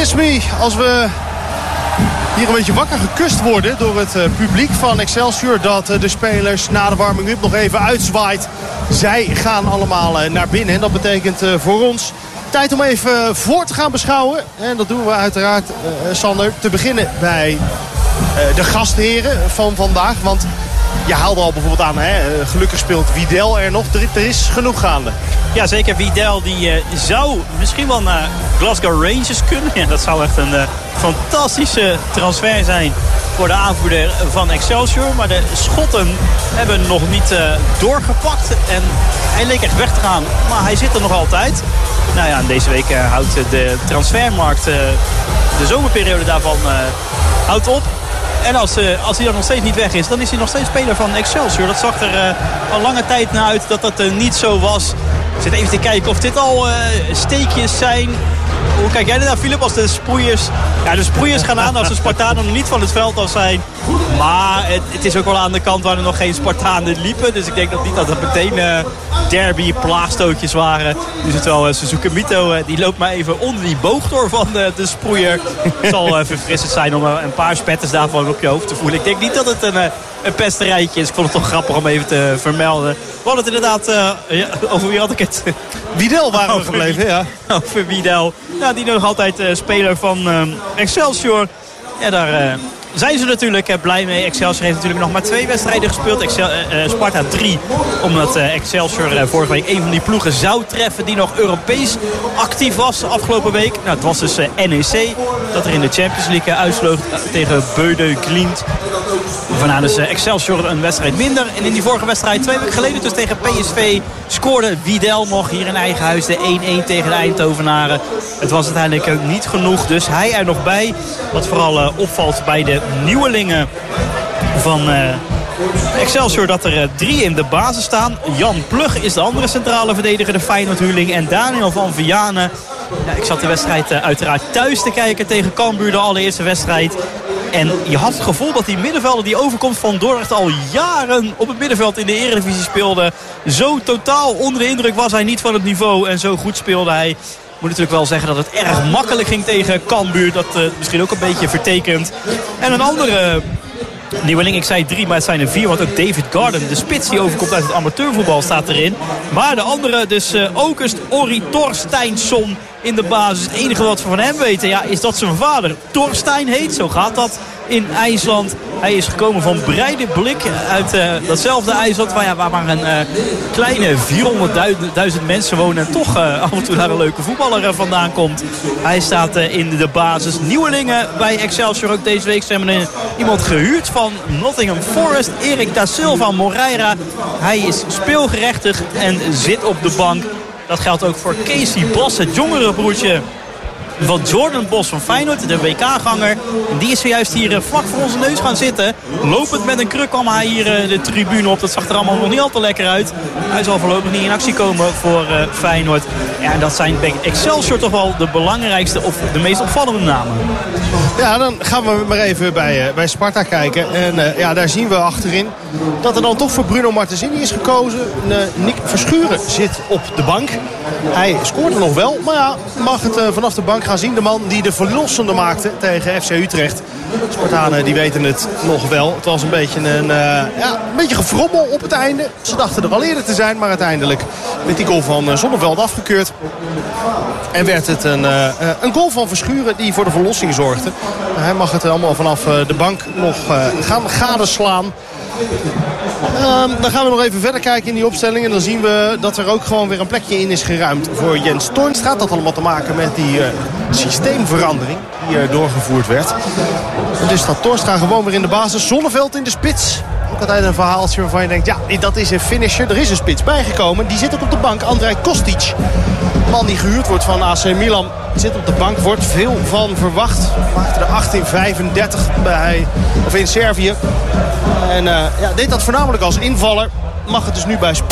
Kiss Me, als we hier een beetje wakker gekust worden door het publiek van Excelsior, dat de spelers na de warming-up nog even uitzwaait. Zij gaan allemaal naar binnen en dat betekent voor ons tijd om even voor te gaan beschouwen. En dat doen we uiteraard, Sander, te beginnen bij de gastheren van vandaag. Want je haalde al bijvoorbeeld aan, gelukkig speelt Wiedel er nog. Er is genoeg gaande. Ja, zeker. Wiedel die zou misschien wel naar Glasgow Rangers kunnen. Ja, dat zou echt een fantastische transfer zijn voor de aanvoerder van Excelsior. Maar de Schotten hebben nog niet doorgepakt. En hij leek echt weg te gaan. Maar hij zit er nog altijd. Nou ja, en deze week houdt de transfermarkt, de zomerperiode daarvan, houdt op. En als hij er nog steeds niet weg is, dan is hij nog steeds speler van Excelsior. Dat zag er al lange tijd naar uit dat dat niet zo was. Ik zit even te kijken of dit al steekjes zijn. Hoe kijk jij naar, Philip, als de sproeiers... Ja, de sproeiers gaan aan als de Spartanen nog niet van het veld af zijn. Maar het is ook wel aan de kant waar er nog geen Spartanen liepen. Dus ik denk dat niet dat het meteen derby plaagstootjes waren. Nu is het wel Suzuki Mito, die loopt maar even onder die boog door van de sproeier. Het zal verfrissend zijn om een paar spetters daarvan op je hoofd te voelen. Ik denk niet dat het een pesterijtje is. Ik vond het toch grappig om even te vermelden. We hadden het inderdaad... over wie had ik het? Wiedel waren we gebleven, ja. Over Wiedel. Ja, die nog altijd speler van Excelsior. Ja, daar zijn ze natuurlijk blij mee. Excelsior heeft natuurlijk nog maar 2 wedstrijden gespeeld. Sparta 3. Omdat Excelsior vorige week een van die ploegen zou treffen die nog Europees actief was afgelopen week. Nou, het was dus NEC dat er in de Champions League uitsloot tegen Beude Glimt. Vandaar dus Excelsior een wedstrijd minder. En in die vorige wedstrijd 2 weken geleden dus tegen PSV scoorde Wiedel nog hier in eigen huis de 1-1 tegen de Eindhovenaren. Het was uiteindelijk niet genoeg, dus hij er nog bij. Wat vooral opvalt bij de nieuwelingen van Excelsior, dat er 3 in de basis staan. Jan Plug is de andere centrale verdediger, de Feyenoord-huurling. En Daniel van Vianen. Ja, ik zat de wedstrijd uiteraard thuis te kijken tegen Cambuur, de allereerste wedstrijd. En je had het gevoel dat die middenvelder die overkomt van Dordrecht al jaren op het middenveld in de Eredivisie speelde. Zo totaal onder de indruk was hij niet van het niveau en zo goed speelde hij. Ik moet natuurlijk wel zeggen dat het erg makkelijk ging tegen Cambuur. Dat misschien ook een beetje vertekent. En een andere nieuweling, ik zei 3, maar het zijn er 4. Want ook David Garden, de spits die overkomt uit het amateurvoetbal, staat erin. Maar de andere, dus August Ori Torsteinsson in de basis. Het enige wat we van hem weten, ja, is dat zijn vader Torstein heet. Zo gaat dat in IJsland. Hij is gekomen van Breidablik uit datzelfde IJsland. Waar maar een kleine 400.000 mensen wonen. En toch af en toe naar een leuke voetballer vandaan komt. Hij staat in de basis. Nieuwelingen bij Excelsior ook deze week. Ze hebben iemand gehuurd van Nottingham Forest. Erik da Silva Moreira. Hij is speelgerechtigd en zit op de bank. Dat geldt ook voor Casey Bos, het jongere broertje van Jordan Bos van Feyenoord, de WK-ganger. En die is zojuist hier vlak voor onze neus gaan zitten. Lopend met een kruk kwam hij hier de tribune op. Dat zag er allemaal nog niet al te lekker uit. Hij zal voorlopig niet in actie komen voor Feyenoord. Ja, en dat zijn bij Excelsior toch wel de belangrijkste of de meest opvallende namen. Ja, dan gaan we maar even bij Sparta kijken. En daar zien we achterin dat er dan toch voor Bruno Martensini is gekozen. Nick Verschuren zit op de bank. Hij scoort er nog wel, maar ja, mag het vanaf de bank gaan zien. De man die de verlossende maakte tegen FC Utrecht. Spartanen die weten het nog wel. Het was een beetje een beetje gefrommel op het einde. Ze dachten er al eerder te zijn, maar uiteindelijk werd die goal van Zonneveld afgekeurd. En werd het een goal van Verschuren die voor de verlossing zorgde. Hij mag het allemaal vanaf de bank nog gaan gadeslaan. Dan gaan we nog even verder kijken in die opstelling. En dan zien we dat er ook gewoon weer een plekje in is geruimd voor Jens Toornstra. Dat had allemaal te maken met die systeemverandering die doorgevoerd werd. Dus staat Toornstra gewoon weer in de basis. Zonneveld in de spits. Ook altijd een verhaaltje waarvan je denkt, ja, dat is een finisher. Er is een spits bijgekomen. Die zit ook op de bank. Andrej Kostic. De man die gehuurd wordt van AC Milan. Zit op de bank. Wordt veel van verwacht. Maakte er 1835 in Servië. En deed dat voornamelijk als invaller. Mag het dus nu bij